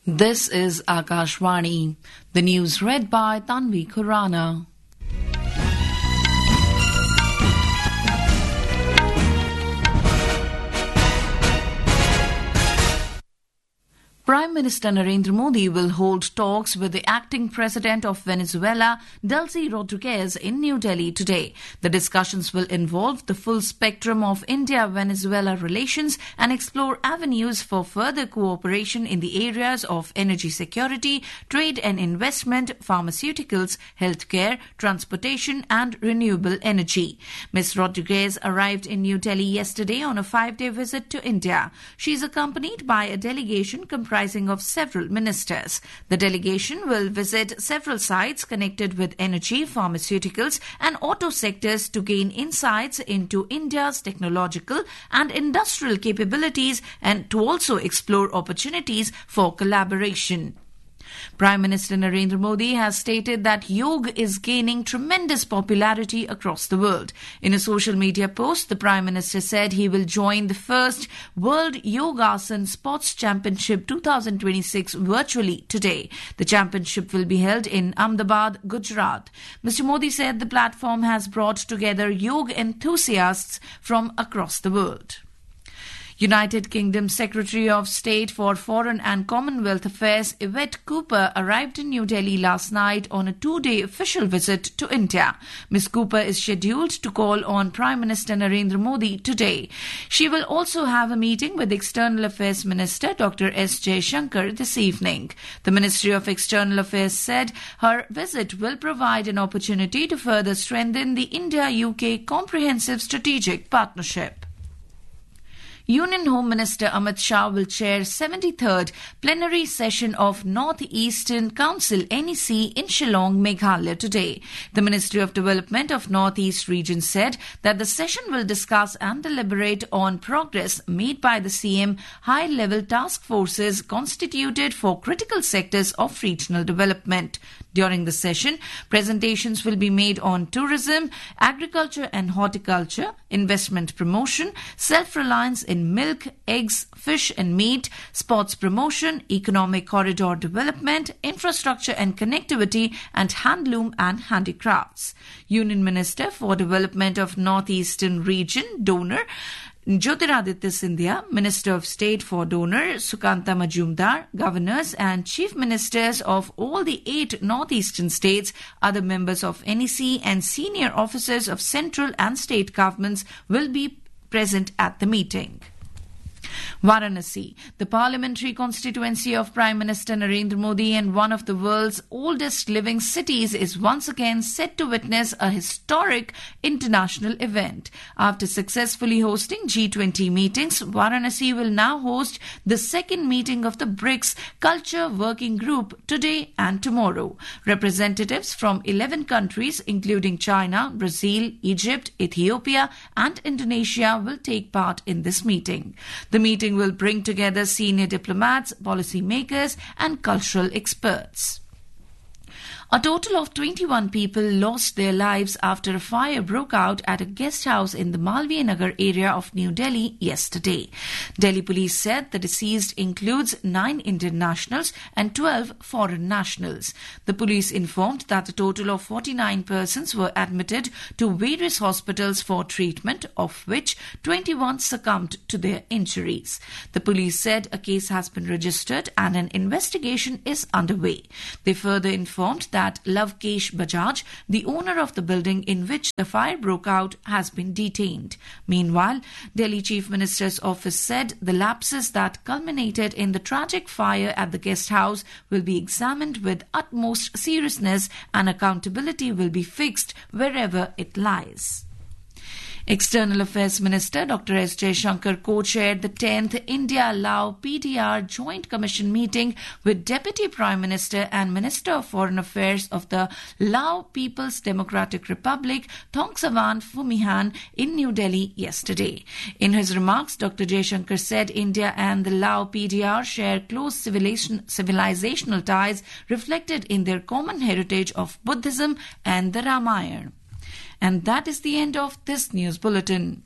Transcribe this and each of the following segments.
This is Akashvani. The news read by Tanvi Khurana. Prime Minister Narendra Modi will hold talks with the acting president of Venezuela, Delcy Rodriguez, in New Delhi today. The discussions will involve the full spectrum of India-Venezuela relations and explore avenues for further cooperation in the areas of energy security, trade and investment, pharmaceuticals, healthcare, transportation and renewable energy. Ms. Rodriguez arrived in New Delhi yesterday on a 5-day visit to India. She is accompanied by a delegation comprising of several ministers. The delegation will visit several sites connected with energy, pharmaceuticals and auto sectors to gain insights into India's technological and industrial capabilities and to also explore opportunities for collaboration. Prime Minister Narendra Modi has stated that yoga is gaining tremendous popularity across the world. In a social media post, the Prime Minister said he will join the first World Yogasan Sports Championship 2026 virtually today. The championship will be held in Ahmedabad, Gujarat. Mr. Modi said the platform has brought together yoga enthusiasts from across the world. United Kingdom Secretary of State for Foreign and Commonwealth Affairs Yvette Cooper arrived in New Delhi last night on a 2-day official visit to India. Ms. Cooper is scheduled to call on Prime Minister Narendra Modi today. She will also have a meeting with External Affairs Minister Dr. S. Jaishankar this evening. The Ministry of External Affairs said her visit will provide an opportunity to further strengthen the India-UK Comprehensive Strategic Partnership. Union Home Minister Amit Shah will chair 73rd plenary session of North Eastern Council NEC in Shillong, Meghalaya today. The Ministry of Development of North East region said that the session will discuss and deliberate on progress made by the CM high-level task forces constituted for critical sectors of regional development. During the session, presentations will be made on tourism, agriculture and horticulture, investment promotion, self-reliance in milk, eggs, fish and meat, sports promotion, economic corridor development, infrastructure and connectivity, and handloom and handicrafts. Union Minister for Development of Northeastern Region, donor Jyotiraditya Scindia, Minister of State for Donor Sukanta Majumdar, Governors and Chief Ministers of all the 8 northeastern states, other members of NEC and senior officers of central and state governments will be present at the meeting. Varanasi, the parliamentary constituency of Prime Minister Narendra Modi and one of the world's oldest living cities, is once again set to witness a historic international event. After successfully hosting G20 meetings, Varanasi will now host the second meeting of the BRICS Culture Working Group today and tomorrow. Representatives from 11 countries, including China, Brazil, Egypt, Ethiopia and Indonesia, will take part in this meeting. The meeting will bring together senior diplomats, policymakers and cultural experts. A total of 21 people lost their lives after a fire broke out at a guest house in the Malviya Nagar area of New Delhi yesterday. Delhi police said the deceased includes 9 Indian nationals and 12 foreign nationals. The police informed that a total of 49 persons were admitted to various hospitals for treatment, of which 21 succumbed to their injuries. The police said a case has been registered and an investigation is underway. They further informed that Lavkesh Bajaj, the owner of the building in which the fire broke out, has been detained. Meanwhile, Delhi Chief Minister's office said the lapses that culminated in the tragic fire at the guest house will be examined with utmost seriousness and accountability will be fixed wherever it lies. External Affairs Minister Dr. S. Jaishankar co-chaired the 10th India-Lao PDR Joint Commission meeting with Deputy Prime Minister and Minister of Foreign Affairs of the Lao People's Democratic Republic, Thongsavan Phumifan, in New Delhi yesterday. In his remarks, Dr. Jaishankar said India and the Lao PDR share close civilizational ties reflected in their common heritage of Buddhism and the Ramayana. And that is the end of this news bulletin.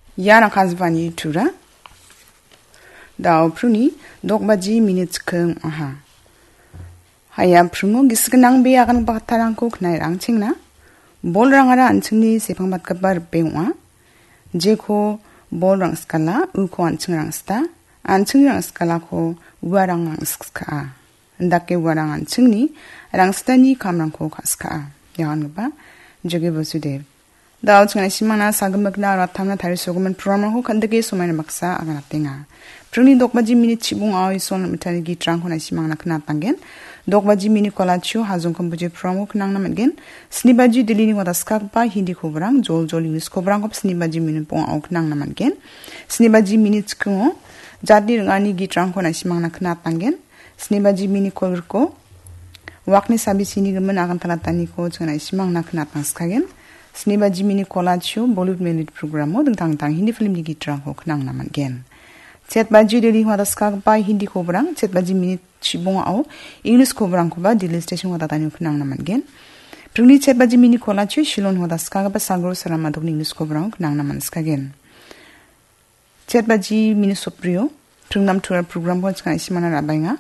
Yana kazvani tura. Dao pruni dokbaji minit keng aha. Haya prumo gisgenang be akan baktarangko knai rangchingna. Bol rangara anchingni sepangbat kabar bewa. Jeko bol rang skala uko anching rang sta. Anching rang skala ko warang rang ska. Ndake warang anchingni rang stani kamrangko kaska. Yahan gaba joge bosudev. Dao chungna simana sagambakna ratamna thari soguman programang kandage somaina baksa agana tenga. Pruni dokbaji minit chibung awi son mitani gi trang hona simangna kna tangen. Dokbaji minit kolachu hazung kambuje program knang namen snibaji dilini wada skakpa hindi kobrang jol English kobrang kop snibaji minit pong au knang namen gen. Snibaji minit kungo jadi ngani gi trang hona simangna kna tangen. Snibaji minit kolko wakni sabi sini gemen akan talatani ko chungna simangna kna tangskagen. Snibaji mini kolachu Bollywood minute program mo tang hindi film ni gitrang ho knang naman gen. Chetbaji deli wada skak ba hindi kobrang chetbaji minute chibong au English kobrang ko ba dili station wada tani knang naman gen. Pruni chetbaji mini kolachu shilon wada skak ba sagro sarama dok English kobrang knang naman skagen. Chetbaji mini soprio prungnam tura program ko chkan isimana rabainga.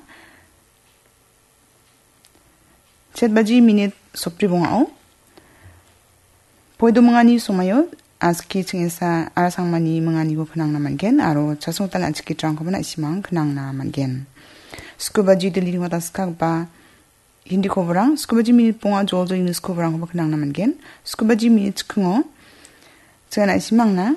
Chetbaji minute sopribong au Poido mengani somayo aski chingesa arasang mani mengani go khnang naman gen aro chasong tal anchki trang ko bana isimang khnang naman gen. Scuba ji deli wata skak ba hindi ko brang scuba ji minute ponga joljo English ko brang ko khnang naman gen. Scuba ji minute khngo chana isimang na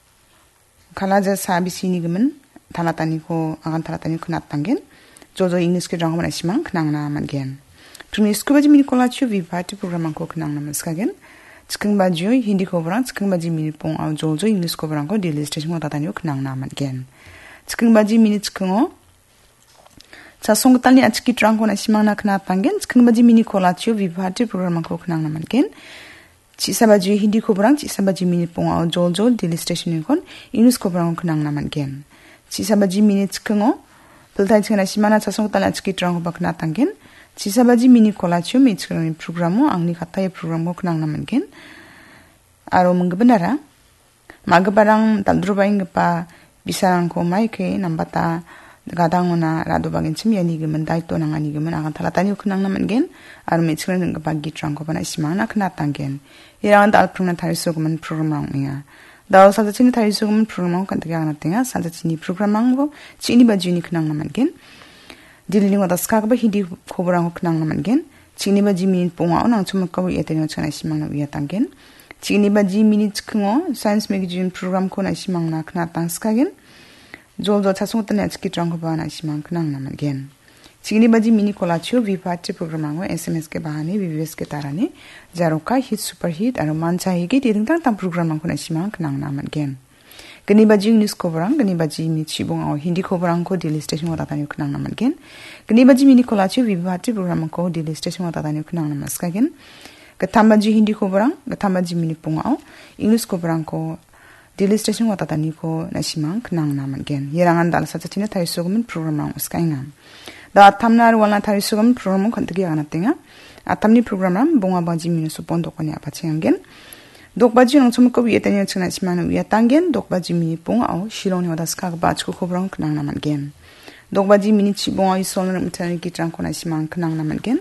kalaja sabi sini gemen talatani ko akan talatani khnat tangen joljo English ke drang ko bana isimang khnang naman gen. Tuni scuba ji minute ko la chu vivati program ko khnang naman skagen. Cikeng baju hindi kobrang cikeng baju minit pong au joljo English kobrang ko daily station ko tatani ko knang naman gen. Cikeng baju minit cikengo cha song tali achki trang ko na simang na kna tangen cikeng baju minit ko lachu vivati program ko knang naman gen. Cisa baju hindi kobrang cisa baju minit pong au joljo daily station ko English kobrang ko knang naman gen. Cisa baju minit cikengo peltai cikena simana cha song tali achki trang ko ba kna tangen. Cisabaji mini kolachu mitskirani programo angni kataya programo knang naman gen. Aro menggebenara magabarang taldrubaing gepa bisarang ko maike nambata gadangona rado bagin chimyani gemen daito nangani gemen akan talatani knang naman gen. Aro mitskirani gepa gitrang ko bana isimana kna tangen. Irangan dal prungna tariso gemen programo nga. Dao salta chini tariso gemen programo kan tega natinga salta chini programo chini baju ni knang naman gen. Dili wada skak ba hindi kobrang ko knang naman gen. Chini ba ji minit ponga nang chuma ko yete no chana simang na uya tangen. Chini ba ji minit khngo science magazine program ko na simang na khna tang skagen. Joljo chasung tan achki trang ko ba na simang knang naman gen. Chini ba ji minit ko la chu vipati program ngo SMS ke bahane VVS ke tarane jaroka hit super hit aro mancha hi ke tiding tang program ko na simang knang naman gen. Gani baji English kobrang, gani baji mi chibong au hindi kobrang ko daily station wata tani knang naman gen. Gani baji mini kolachu vivati program ko daily station wata tani knang naman ska gen. Gatam baji hindi kobrang, gatam baji mini pong au English kobrang ko daily station wata tani ko nasimang knang naman gen. Yerangan dal sa chatina thai sogumen program rang ska ingam. Da atamnar wala thai sogumen program ko antagi anatenga. Atamni program ram bonga baji mini supon dokoni apaching gen. Dokbaji nang chum ko wi etani chuna simana wi tangen dokbaji mini pong au shilong wada skak ba chku kobrang knang naman gen. Dokbaji mini chibong ai solna mtani ki trang kona simang knang naman gen.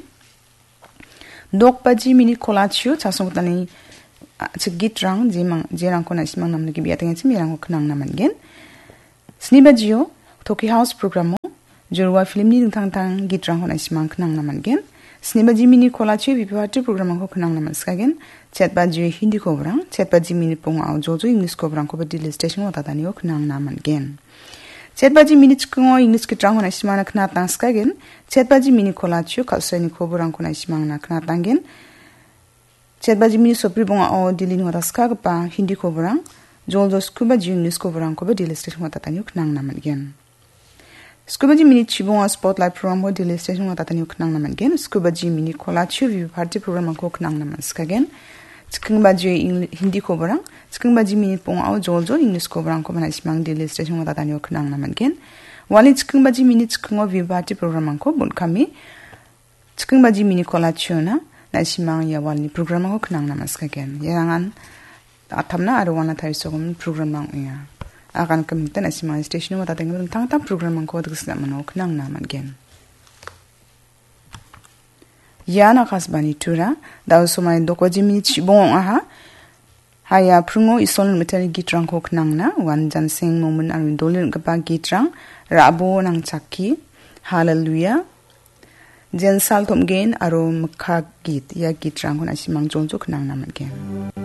Dokbaji mini kolachu chasong tani chigit rang jerang kona simang namna ki bi etani chimirang knang naman gen. Snibajiyo Toki House program mo jorwa film ni tang gitrang kona simang knang naman gen. Snibaji mini kolachu vipati program ko knang naman skagen. Chetbaji hindi kobrang, chetbaji mini pong au jojo English kobrang ko daily station wata tani ok knang naman gen. Chetbaji mini chkungo English ki trang na simana kna tang skagen. Chetbaji mini kolachu kalsani kobrang ko na simang na kna tangen. Chetbaji mini sopri pong au daily wata skagpa hindi kobrang, jojo skubaji English kobrang ko daily station wata tani ok knang naman gen. Skubaji mini chibong spotlight program ko daily station wata tani ok knang naman gen. Skubaji mini kolachu vipati program ko knang naman skagen. Cikeng baju hindi kobrang, cikeng baju minit pong au joljo English kobrang ko mana simang daily station wata tani ok knang naman gen. Wali cikeng baju minit cikeng o vivati program ko bun kami cikeng baju mini kolachu na simang ya wali program ko knang naman skagen. Yarangan atamna aro wana thai sogum program nang ya akan kemten asima station mo tateng tang tang program ang ko dgsna mano knang na man gen yana khasbani tura daw somai doko jimi chibong aha haya prungo isol metali gitrang ko knang na wan jan sing moment aro dolin gapa gitrang rabo nang chakki hallelujah jen sal thom gen aro mkha git ya gitrang ko asimang jonjo knang na man gen